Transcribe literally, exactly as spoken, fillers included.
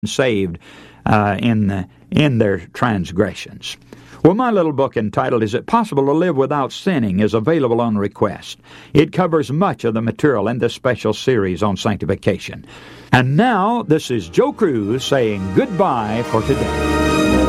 saved uh, in the, in their transgressions. Well, my little book entitled Is It Possible to Live Without Sinning is available on request. It covers much of the material in this special series on sanctification. And now, this is Joe Cruz saying goodbye for today.